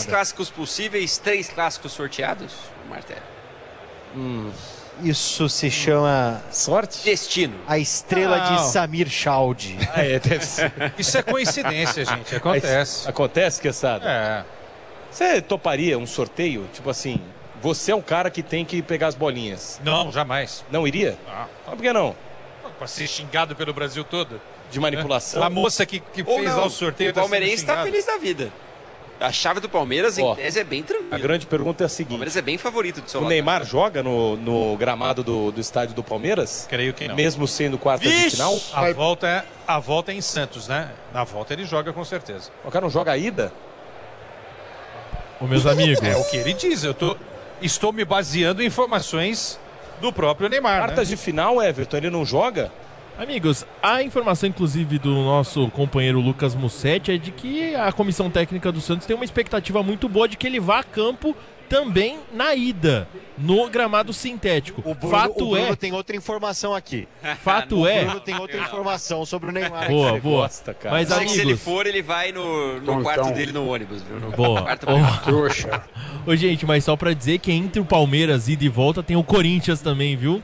clássicos possíveis, 3 clássicos sorteados, Martelo? Isso se chama sorte? Destino. A estrela de Samir Chaldi. Deve ser. Isso é coincidência, gente. Acontece. Acontece, Quesada? Você toparia um sorteio? Tipo assim, você é um cara que tem que pegar as bolinhas. Não, jamais. Não iria? Ah. Por que não? Pra ser xingado pelo Brasil todo. De manipulação. A moça que fez lá o sorteio... O palmeirense tá feliz da vida. A chave do Palmeiras, em tese, é bem tranquila. A grande pergunta é a O seguinte. Palmeiras é bem favorito do seu O lado. Neymar joga no gramado do estádio do Palmeiras? Creio que não. Mesmo sendo quarta de final? A volta é em Santos, né? Na volta ele joga com certeza. O cara não joga a ida? Ô, meus amigos. É o que ele diz. Estou me baseando em informações do próprio Neymar. Quartas de final, Everton, ele não joga? Amigos, a informação inclusive do nosso companheiro Lucas Mussetti é de que a comissão técnica do Santos tem uma expectativa muito boa de que ele vá a campo também na ida, no gramado sintético. O Bruno tem outra informação aqui. Fato é... O Bruno tem outra informação sobre o Neymar. Boa. Gosta, cara. Mas, Mas amigos... se ele for, ele vai no quarto dele no ônibus, viu? Boa. Trouxa. Ô, gente, mas só pra dizer que entre o Palmeiras, ida e volta, tem o Corinthians também, viu?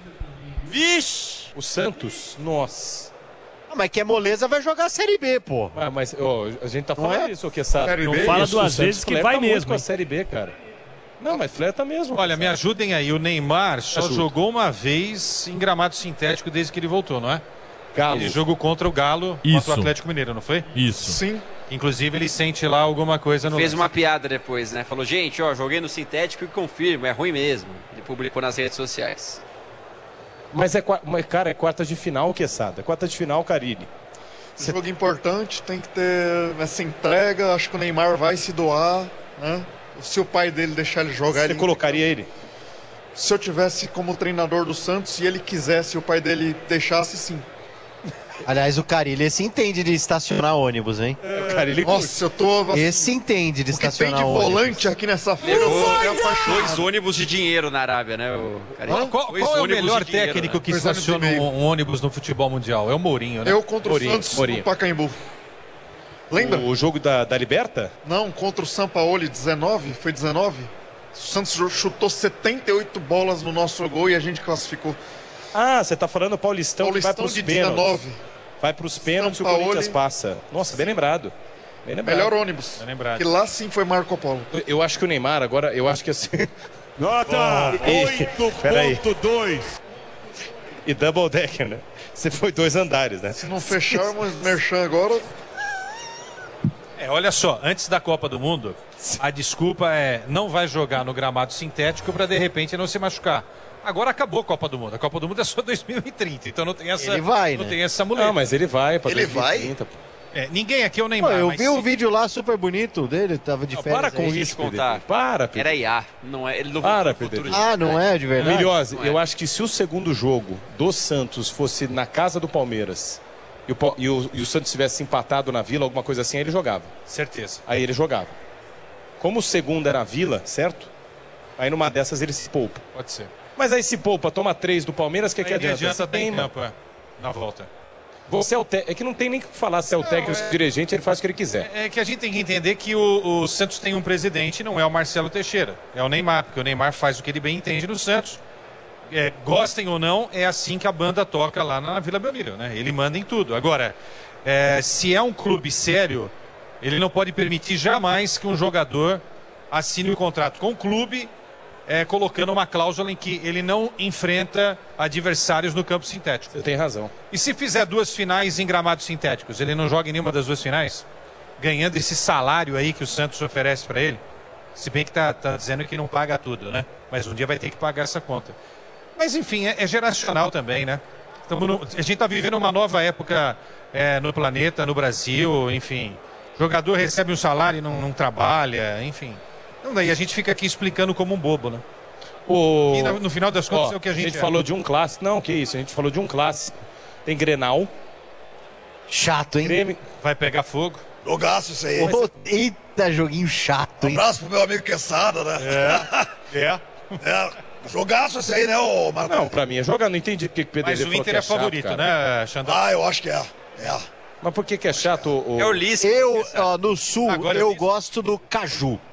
Vixe! O Santos? Nossa. Mas que é moleza, vai jogar a Série B, pô. Mas a gente tá falando isso, o que sabe? Série Não B, fala isso, duas vezes que vai muito mesmo, com a hein? Série B, cara. Não, mas flerta mesmo. Olha, me ajudem aí. O Neymar só jogou uma vez em gramado sintético desde que ele voltou, não é? Galo. Ele jogou contra o Galo, Isso. contra o Atlético Mineiro, não foi? Isso. Sim. Inclusive ele sente lá alguma coisa no Fez lance. uma piada depois, né? Falou, gente, ó, joguei no sintético e confirmo, é ruim mesmo. Ele publicou nas redes sociais. Mas, cara, é quartas de final, Quesada. Quartas de final, Carille. Jogo importante, tem que ter essa entrega. Acho que o Neymar vai se doar, né? Se o pai dele deixar ele jogar, Você ele colocaria ele? Se eu tivesse como treinador do Santos e ele quisesse, o pai dele deixasse, sim. Aliás, o Carille, esse entende de estacionar ônibus, hein? O Carille Nossa, eu tô... Esse entende de O que tem estacionar de ônibus. volante aqui nessa feira, eu Levou tô apaixonado. 2 ônibus de dinheiro na Arábia, né? Qual é o melhor técnico que 2 anos e estaciona meio. um ônibus no futebol mundial? É o Mourinho, né? Eu contra o Santos Mourinho. no Pacaembu. Lembra? O jogo da Liberta? Não, contra o Sampaoli, 19, foi 19? O Santos chutou 78 bolas no nosso gol e a gente classificou. Ah, você tá falando o Paulistão, que vai Paulistão pros de pênaltis. 19. Vai pros pênaltis e o Sampaoli. Corinthians passa. Nossa, bem lembrado. Bem lembrado. Melhor ônibus. Bem lembrado. Que lá sim foi Marco Polo. Eu acho que o Neymar agora, eu acho que assim... Nota Peraí. 8.2. E double decker, né? Você foi 2 andares, né? Se não fecharmos merchan agora, Olha só, antes da Copa do Mundo, a desculpa é não vai jogar no gramado sintético para de repente não se machucar. Agora acabou a Copa do Mundo. A Copa do Mundo é só 2030, então não tem essa, Ele vai, não né? tem essa muleta. Não, mas ele vai pra Ele 2030, pô. Ninguém aqui é o Pô, Neymar. eu mas vi um vídeo lá super bonito dele, tava de férias. Para com aí. isso, contar. Pedro. Para, Pedro. Era IA, não é? Ele não Para, voltou no Pedro. futuro. Ah, não é de verdade? Milhose, Não é. eu acho que se o segundo jogo do Santos fosse na casa do Palmeiras e o Santos tivesse empatado na Vila, alguma coisa assim, aí ele jogava. Certeza. Aí ele jogava. Como o segundo era a Vila, certo? Aí numa dessas ele se poupa. Pode ser. Mas aí se poupa, toma 3 do Palmeiras, o que, Aí que não adianta? adianta Você ter em mano. campo, na volta. Você é o é que não tem nem o que falar se é o técnico ou se é o dirigente, ele faz o que ele quiser. É que a gente tem que entender que o Santos tem um presidente, não é o Marcelo Teixeira, é o Neymar, porque o Neymar faz o que ele bem entende no Santos. Gostem ou não, é assim que a banda toca lá na Vila Belmiro, né? Ele manda em tudo. Agora, se é um clube sério, ele não pode permitir jamais que um jogador assine um contrato com o clube, colocando uma cláusula em que ele não enfrenta adversários no campo sintético. Você tem razão. E se fizer 2 finais em gramados sintéticos, ele não joga em nenhuma das 2 finais? Ganhando esse salário aí que o Santos oferece para ele? Se bem que tá dizendo que não paga tudo, né? Mas um dia vai ter que pagar essa conta. Mas enfim, é geracional também, né? A gente tá vivendo uma nova época no planeta, no Brasil, enfim. O jogador recebe um salário e não trabalha, enfim. Não, daí a gente fica aqui explicando como um bobo, né? E no final das contas é o que a gente falou de um clássico. Não, que isso, a gente falou de um clássico. Tem Grenal. Chato, hein? Grêmio. Vai pegar fogo. Jogaço isso aí. Ô, eita, joguinho chato, hein? Abraço pro meu amigo Quesada, né? Jogaço esse aí, né, ô Marcão? Não, pra mim é jogar, não entendi porque que o Pedro Mas o falou Inter que é chato, favorito, cara. né, Xandão? Ah, eu acho que é. Mas por que é chato? É o Lisca. No Sul, Agora eu eu gosto do Caju.